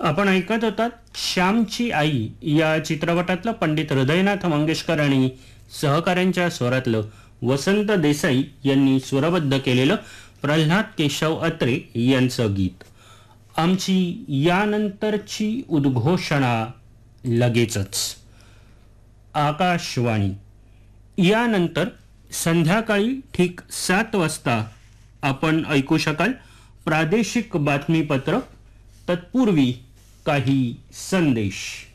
आपण ऐकत होतात श्यामची आई या चित्रपटातलं पंडित हृदयनाथ मंगेशकर आणि सहकाऱ्यांच्या स्वरातलं वसंत देसाई यांनी स्वरबद्ध केलेलं प्रल्हाद केशव अत्रे यांचं गीत. आमची यानंतरची उद्घोषणा लगेचच. आकाशवाणी. यानंतर संध्याकाळी ठीक 7 वाजता आपण ऐकू शकाल प्रादेशिक बातमीपत्र. तत्पूर्वी काही संदेश.